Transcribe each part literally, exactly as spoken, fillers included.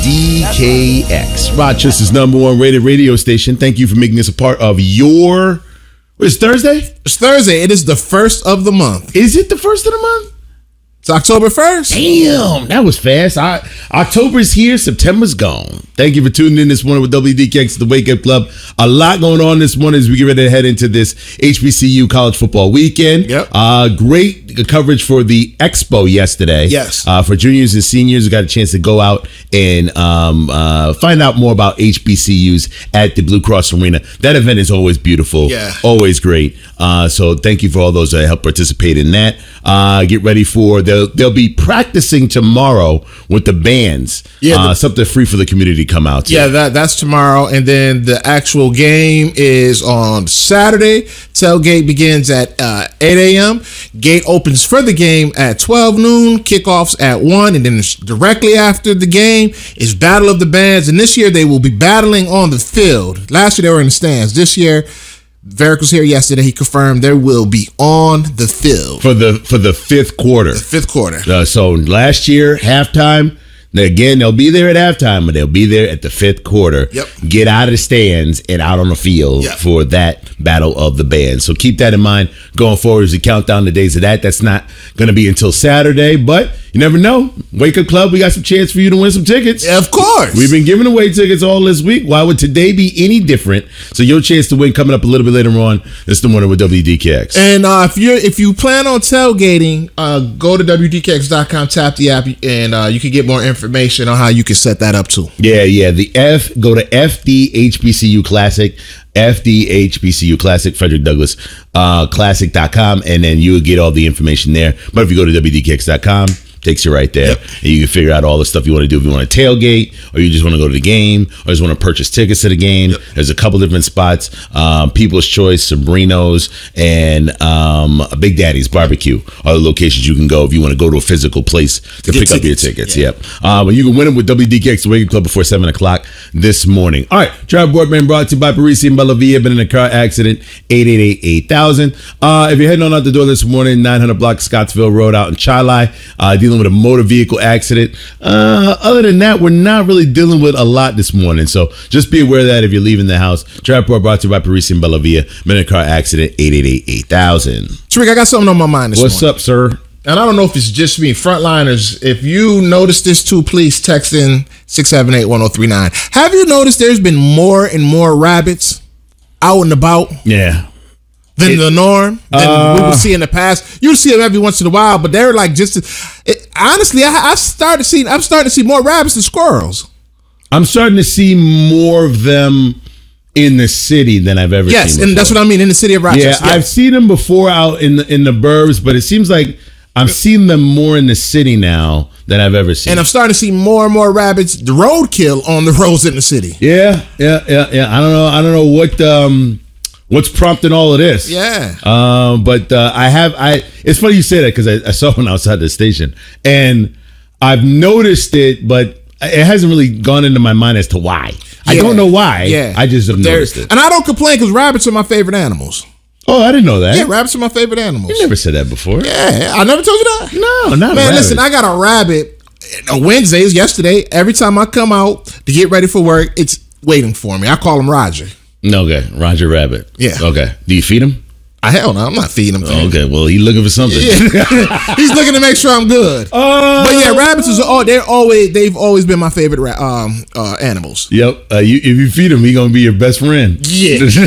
D K X, Rochester's number one rated radio station. Thank you for making us a part of your... It's Thursday? It's Thursday. It is the first of the month. Is it the first of the month? It's October first. Damn, that was fast. I, October's here, September's gone. Thank you for tuning in this morning with W D K X, the Wake Up Club. A lot going on this morning as we get ready to head into this H B C U college football weekend. Yep. Uh, great coverage for the Expo yesterday. Yes. Uh, for juniors and seniors who got a chance to go out and um, uh, find out more about H B C Us at the Blue Cross Arena. That event is always beautiful. Yeah. Always great. Uh, so thank you for all those that helped participate in that. Uh, get ready for the They'll be practicing tomorrow with the bands. Yeah, uh, the, something free for the community to come out to. Yeah, that that's tomorrow. And then the actual game is on Saturday. Tailgate begins at uh, eight a.m. Gate opens for the game at twelve noon. Kickoffs at one. And then directly after the game is Battle of the Bands. And this year they will be battling on the field. Last year they were in the stands. This year... Varick was here yesterday. He confirmed there will be on the field for the for the fifth quarter. The fifth quarter. Uh, so last year halftime. Again, they'll be there at halftime, but they'll be there at the fifth quarter. Yep. Get out of the stands and out on the field yep. for that Battle of the Bands. So keep that in mind going forward as we count down the days of that. That's not going to be until Saturday, but you never know. Wake Up Club, we got some chance for you to win some tickets. Yeah, of course. We've been giving away tickets all this week. Why would today be any different? So your chance to win coming up a little bit later on. It's the morning with W D K X. And uh, if you if you plan on tailgating, uh, go to W D K X dot com, tap the app, and uh, you can get more information on how you can set that up too. Yeah, yeah. The F, go to F D H B C U Classic, F D H B C U Classic, Frederick Douglass uh, Classic dot com, and then you'll get all the information there. But if you go to W D K X dot com, takes you right there. Yep. And you can figure out all the stuff you want to do. If you want to tailgate, or you just want to go to the game, or just want to purchase tickets to the game. Yep. There's a couple different spots. Um, People's Choice, Sabrino's, and um, Big Daddy's Barbecue are the locations you can go if you want to go to a physical place to pick tickets. up your tickets. Yeah. Yep. Uh, but you can win them with W D K X, the Wake Up Club, before seven o'clock this morning. All right. Travel Boardman brought to you by Parisi and Bellavia. Been in a car accident, eight eight eight, eight thousand. Uh, if you're heading on out the door this morning, nine hundred block Scottsville Road out in Chilai, uh, dealing with a motor vehicle accident. Uh, other than that, we're not really dealing with a lot this morning. So just be aware of that if you're leaving the house. Trap Report brought to you by Parisi and Bellavia. Been in a car accident, eight eight eight, eight thousand. Tariq, I got something on my mind this What's morning. What's up, sir? And I don't know if it's just me. Frontliners, if you notice this too, please text in six seven eight, one oh three nine. Have you noticed there's been more and more rabbits out and about? Yeah. Than it, the norm than uh, we would see in the past. You see them every once in a while, but they're like just. It, honestly, I, I started seeing. I'm starting to see more rabbits than squirrels. I'm starting to see more of them in the city than I've ever yes, seen. Yes, and that's what I mean in the city of Rochester. Yeah, yes. I've seen them before out in the in the burbs, but it seems like I'm seeing them more in the city now than I've ever seen. And I'm starting to see more and more rabbits, the roadkill on the roads in the city. Yeah, yeah, yeah, yeah. I don't know. I don't know what. Um, What's prompting all of this? Yeah. Um, but uh, I have I. It's funny you say that because I, I saw one outside the station and I've noticed it, but it hasn't really gone into my mind as to why. Yeah. I don't know why. Yeah. I just have There's, noticed it. And I don't complain because rabbits are my favorite animals. Oh, I didn't know that. Yeah, rabbits are my favorite animals. You never said that before. Yeah, I never told you that. No, not man. rabbit. Listen, I got a rabbit on Wednesdays. Yesterday, every time I come out to get ready for work, it's waiting for me. I call him Roger. Okay, Roger Rabbit. Yeah. Okay. Do you feed him? I hell no, I'm not feeding him. Oh, okay, well, he's looking for something. Yeah. He's looking to make sure I'm good. Uh, but yeah, rabbits is all they're always they've always been my favorite ra- um uh, animals. Yep. Uh, you, if you feed him, he's gonna be your best friend. Yeah. I'll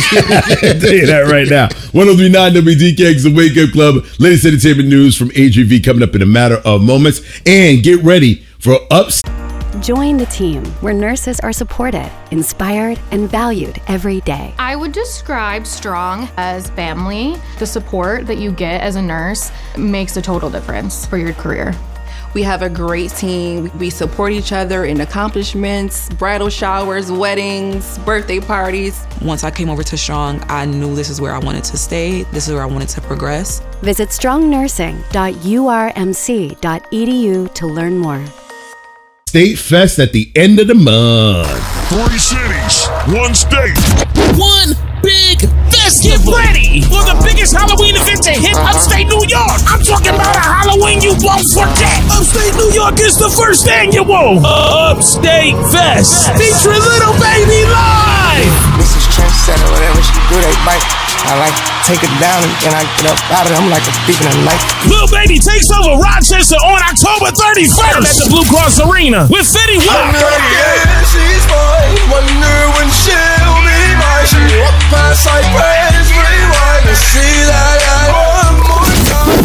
tell you that right now. one oh three point nine W D K X, the Wake Up Club. Latest entertainment news from H V coming up in a matter of moments. And get ready for ups. Join the team where nurses are supported, inspired, and valued every day. I would describe Strong as family. The support that you get as a nurse makes a total difference for your career. We have a great team. We support each other in accomplishments, bridal showers, weddings, birthday parties. Once I came over to Strong, I knew this is where I wanted to stay. This is where I wanted to progress. Visit strong nursing dot U R M C dot E D U to learn more. State Fest at the end of the month. Three cities, one state, one big festival. Get ready for the biggest Halloween event to hit upstate New York. I'm talking about a Halloween you won't forget. Upstate New York is the first annual Upstate Fest featuring Little Baby live. Missus Trendsetter, whatever she do, they bite. I like take it down and I get up out of it. I'm like a thief in the night. Little Baby takes over Rochester on October thirty-first at the Blue Cross Arena with Fetty Wap.